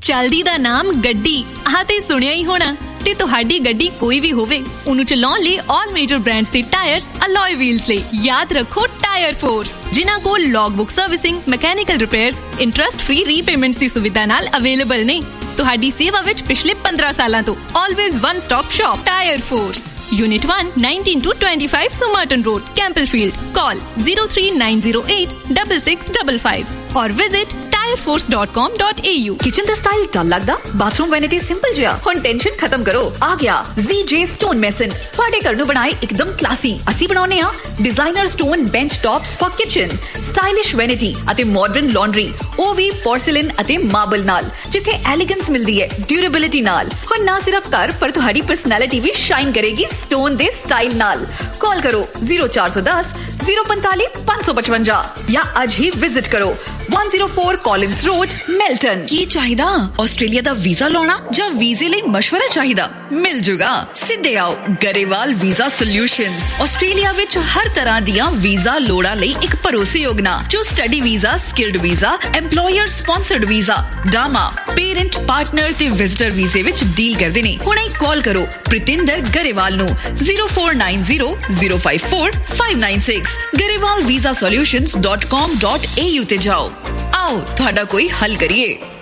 ਚੱਲਦੀ ਦਾ ਨਾਮ ਗੱਡੀ ਆਹ ਤੇ ਸੁਣਿਆ ਹੀ ਹੋਣਾ ਤੇ ਤੁਹਾਡੀ ਗੱਡੀ ਕੋਈ ਵੀ ਹੋਵੇ ਉਹਨੂੰ ਚਲਾਉਣ ਲਈ ਆਲ ਮੇਜਰ ਬ੍ਰਾਂਡਸ ਦੇ ਟਾਇਰਸ ਅਲੋਏ ਵੀਲਸ ਲਈ ਯਾਦ ਰੱਖੋ ਟਾਇਰ ਫੋਰਸ ਜਿਨ੍ਹਾਂ ਕੋਲ ਲੌਗਬੁੱਕ servicing mechanical repairs interest free repayments ਦੀ ਸੁਵਿਧਾ ਨਾਲ ਅਵੇਲੇਬਲ ਨੇ ਤੁਹਾਡੀ ਸੇਵਾ ਵਿੱਚ ਪਿਛਲੇ 15 ਸਾਲਾਂ ਤੋਂ always one stop shop tyre force Unit 1, 19 to 25 Somerton Road, Campbellfield. Call 03908 6655 or visit tireforce.com.au. Kitchen दा स्टाइल डल लगदा बाथरूम वैनिटी सिंपल जिहा हुण टेंशन खत्म करो आ गया ZJ स्टोन मेसन तुहाडे घर नु बनाए एकदम क्लासी ਅਸੀਂ ਬਣਾਉਨੇ ਆ designer stone bench tops for kitchen stylish vanity ਅਤੇ मॉडर्न लॉन्ड्री ਉਹ ਵੀ पोर्सिलेन ਅਤੇ मार्बल ਨਾਲ ਜਿੱਥੇ एलिगेंस ਮਿਲਦੀ ਹੈ ड्यूरेबिलिटी ਨਾਲ ਹੁਣ ਨਾ ਸਿਰਫ ਘਰ ਪਰ ਤੁਹਾਡੀ पर्सनैलिटी ਵੀ ਸ਼ਾਈਨ ਕਰੇਗੀ स्टोन ਦੇ स्टाइल ਨਾਲ कॉल करो 0410 045 555 या आज ही विजिट करो 104 कॉलिंस रोड मेल्टन की चाहिदा ऑस्ट्रेलिया दा वीजा लाना ਜਾਂ ਵੀਜ਼ੇ ਲਈ ਮਸ਼ਵਰਾ ਚਾਹੀਦਾ ਮਿਲ ਜੂਗਾ ਸਿੱਧੇ ਆਓ ਗਰੇਵਾਲ ਵੀਜ਼ਾ ਸੋਲੂਸ਼ਨਸ ਆਸਟ੍ਰੇਲੀਆ ਵਿੱਚ ਹਰ ਤਰ੍ਹਾਂ ਦੀਆਂ ਵੀਜ਼ਾ ਲੋੜਾਂ ਲਈ ਇੱਕ ਭਰੋਸੇਯੋਗ ਨਾਂ ਜੋ study visa skilled visa EMPLOYER sponsored visa ਡਾਮਾ parent partner ਤੇ ਵਿਜ਼ਿਟਰ ਵੀਜ਼ੇ ਵਿੱਚ ਡੀਲ ਕਰਦੇ ਨੇ ਹੁਣੇ ਕਾਲ ਕਰੋ ਪ੍ਰਿਤਿੰਦਰ ਗਰੇਵਾਲ ਨੂੰ 0490054596 garewalvisasolutions.com.au ਤੇ ਜਾਓ आओ ਤੁਹਾਡਾ ਕੋਈ ਹੱਲ ਕਰੀਏ